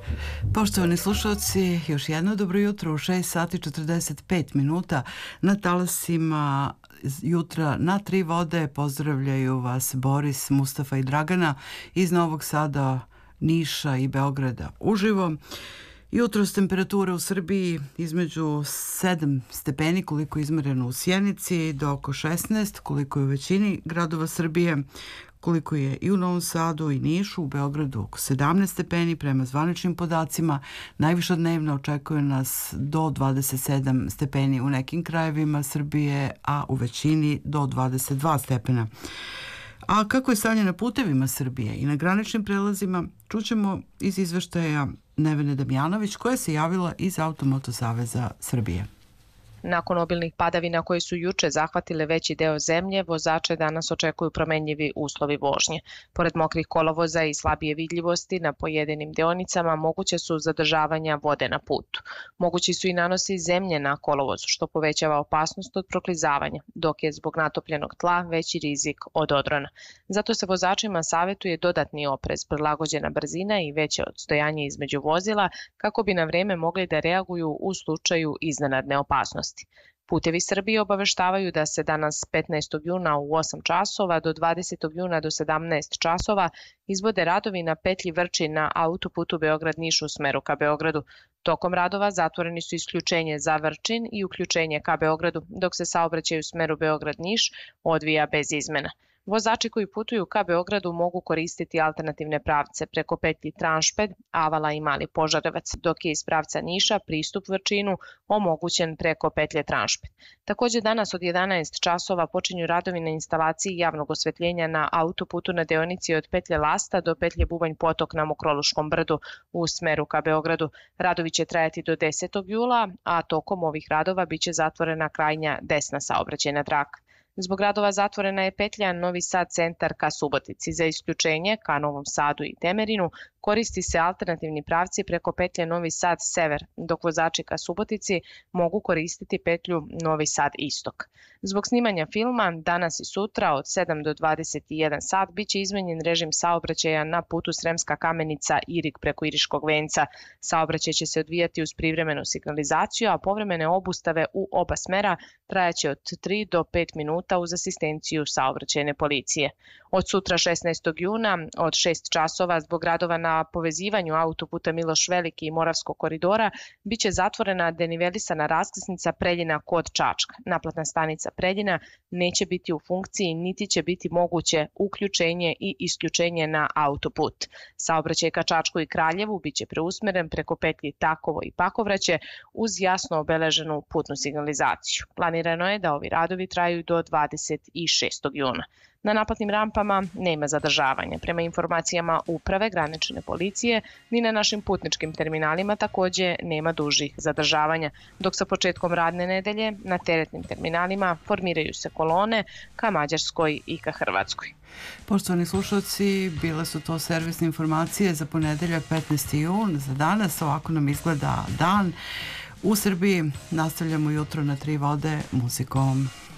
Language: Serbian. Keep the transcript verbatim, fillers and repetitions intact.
Poštovani slušalci, još jedno dobro jutro u šest sati četrdeset pet minuta na talasima jutra na tri vode. Pozdravljaju vas Boris, Mustafa i Dragana iz Novog Sada, Niša i Beograda uživo. Jutros temperatura u Srbiji između sedam stepeni koliko je izmereno u Sjenici do oko šesnaest koliko je u većini gradova Srbije, koliko je i u Novom Sadu i Nišu, u Beogradu oko sedamnaest stepeni prema zvaničnim podacima. Najviša dnevno očekuje nas do dvadeset sedam stepeni u nekim krajevima Srbije, a u većini do dvadeset dva stepena. A kako je stanje na putevima Srbije i na graničnim prelazima, čućemo iz izveštaja Nevene Damjanović koja se javila iz Automoto saveza Srbije. Nakon obilnih padavina koje su juče zahvatile veći deo zemlje, vozače danas očekuju promenljivi uslovi vožnje. Pored mokrih kolovoza i slabije vidljivosti na pojedinim deonicama moguće su zadržavanja vode na putu. Mogući su i nanosi zemlje na kolovozu, što povećava opasnost od proklizavanja, dok je zbog natopljenog tla veći rizik od odrona. Zato se vozačima savjetuje dodatni oprez, prilagođena brzina i veće odstojanje između vozila kako bi na vreme mogli da reaguju u slučaju iznenadne opasnosti. Putevi Srbije obaveštavaju da se danas petnaestog juna u osam časova do dvadesetog juna do sedamnaest časova izvode radovi na petlji Vrčin na autoputu Beograd-Niš u smeru ka Beogradu. Tokom radova zatvoreni su isključenje za Vrčin i uključenje ka Beogradu, dok se saobraćaj u smeru Beograd-Niš odvija bez izmena. Vozači koji putuju ka Beogradu mogu koristiti alternativne pravce preko petlji Tranšped, Avala i Mali Požarevac, dok je iz pravca Niša pristup Vrčinu omogućen preko petlje Tranšped. Takođe danas od jedanaest časova počinju radovi na instalaciji javnog osvetljenja na autoputu na deonici od petlje Lasta do petlje Bubanj Potok na Mokroluškom brdu u smeru ka Beogradu. Radovi će trajati do desetog jula, a tokom ovih radova biće zatvorena krajnja desna saobraćajna traka. Zbog radova zatvorena je petlja Novi Sad centar ka Subotici. Za isključenje ka Novom Sadu i Temerinu koristi se alternativni pravci preko petlje Novi Sad sever, dok vozači ka Subotici mogu koristiti petlju Novi Sad istok. Zbog snimanja filma danas i sutra od sedam do dvadeset jedan sat biće izmenjen režim saobraćaja na putu Sremska Kamenica Irig preko Iriškog venca. Saobraćaj će se odvijati uz privremenu signalizaciju, a povremene obustave u oba smera trajaće od tri do pet minuta uz asistenciju saobraćajne policije. Od sutra šesnaestog juna od šest časova zbog radova na povezivanju autoputa Miloš Veliki i Moravskog koridora biće zatvorena denivelisana raskrsnica Preljina kod Čačka. Naplatna stanica Preljina neće biti u funkciji niti će biti moguće uključenje i isključenje na autoput. Saobraćaj ka Čačku i Kraljevu biće preusmeren preko petlji Takovo i Pakovraće uz jasno obeleženu putnu signalizaciju. Planirano je da ovi radovi traju do dvadeset šestog juna. Na naplatnim rampama nema zadržavanja. Prema informacijama Uprave granične policije, ni na našim putničkim terminalima takođe nema dužih zadržavanja, dok sa početkom radne nedelje na teretnim terminalima formiraju se kolone ka Mađarskoj i ka Hrvatskoj. Poštovani slušalci, bile su to servisne informacije za ponedeljak petnaesti jun. Za danas ovako nam izgleda dan. U Srbiji nastavljamo jutro na tri vode muzikom.